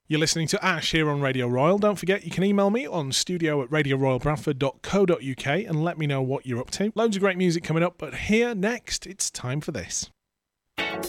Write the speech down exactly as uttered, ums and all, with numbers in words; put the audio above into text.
You're listening to Ash here on Radio Royal. Don't forget you can email me on studio at radio royal bradford dot co dot uk and let me know what you're up to. Loads of great music coming up, but here next, it's time for this.